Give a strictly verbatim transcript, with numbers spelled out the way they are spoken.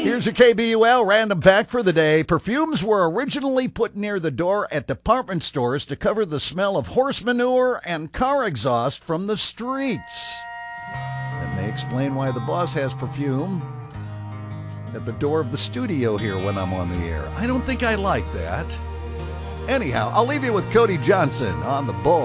Here's a K B U L random fact for the day. Perfumes were originally put near the door at department stores to cover the smell of horse manure and car exhaust from the streets. That may explain why the boss has perfume at the door of the studio here when I'm on the air. I don't think I like that. Anyhow, I'll leave you with Cody Johnson on the Bull.